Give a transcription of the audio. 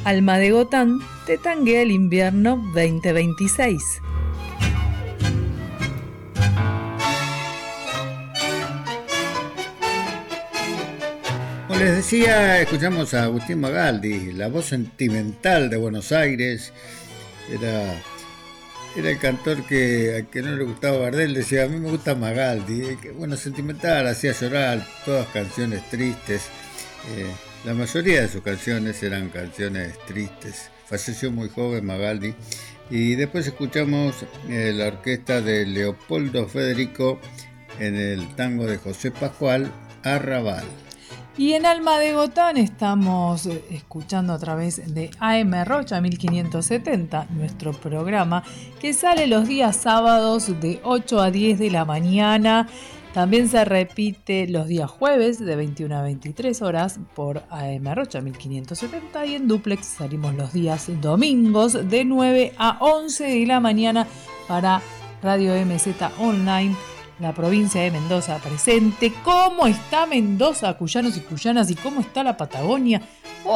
Alma de Gotán te tanguea el invierno 2026. Como les decía, escuchamos a Agustín Magaldi, la voz sentimental de Buenos Aires. Era el cantor al que no le gustaba Gardel, decía, a mí me gusta Magaldi. Bueno, sentimental, hacía llorar, todas canciones tristes. La mayoría de sus canciones eran canciones tristes. Falleció muy joven Magaldi. Y después escuchamos la orquesta de Leopoldo Federico en el tango de José Pascual, Arrabal. Y en Alma de Gotán estamos escuchando a través de AM Rocha 1570, nuestro programa que sale los días sábados de 8 a 10 de la mañana. También se repite los días jueves de 21 a 23 horas por AM Rocha 1570 y en duplex salimos los días domingos de 9 a 11 de la mañana para Radio MZ Online. La provincia de Mendoza presente. ¿Cómo está Mendoza, cuyanos y cuyanas? ¿Y cómo está la Patagonia?